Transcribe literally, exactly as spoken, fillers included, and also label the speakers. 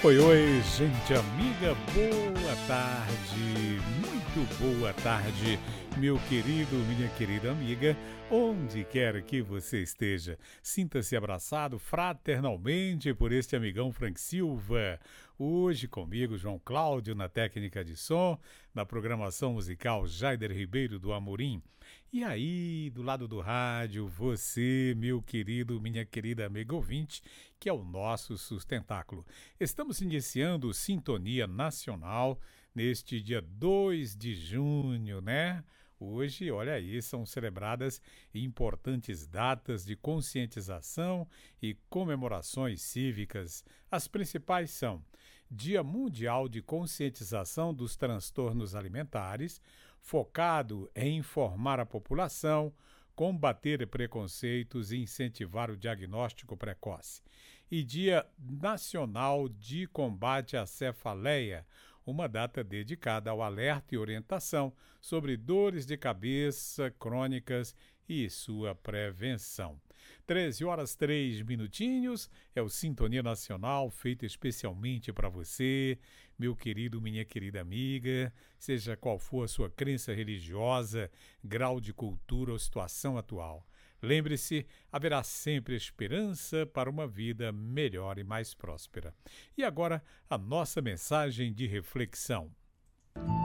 Speaker 1: Oi, oi, gente amiga, boa tarde, muito boa tarde, meu querido, minha querida amiga, onde quer que você esteja. Sinta-se abraçado fraternalmente por este amigão Frank Silva. Hoje comigo, João Cláudio, na técnica de som, na programação musical Jaider Ribeiro do Amorim. E aí, do lado do rádio, você, meu querido, minha querida amiga ouvinte, que é o nosso sustentáculo. Estamos iniciando Sintonia Nacional neste dia dois de junho, né? Hoje, olha aí, são celebradas importantes datas de conscientização e comemorações cívicas. As principais são Dia Mundial de Conscientização dos Transtornos Alimentares, focado em informar a população, combater preconceitos e incentivar o diagnóstico precoce. E Dia Nacional de Combate à Cefaleia, uma data dedicada ao alerta e orientação sobre dores de cabeça crônicas e sua prevenção. treze horas, três minutinhos, é o Sintonia Nacional, feito especialmente para você, meu querido, minha querida amiga, seja qual for a sua crença religiosa, grau de cultura ou situação atual. Lembre-se, haverá sempre esperança para uma vida melhor e mais próspera. E agora, a nossa mensagem de reflexão.